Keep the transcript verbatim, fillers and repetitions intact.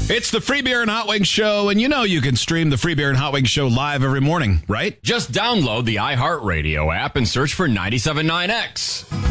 It's the Free Beer and Hot Wings Show, and you know you can stream the Free Beer and Hot Wings Show live every morning, right? Just download the iHeartRadio app and search for ninety-seven point nine X.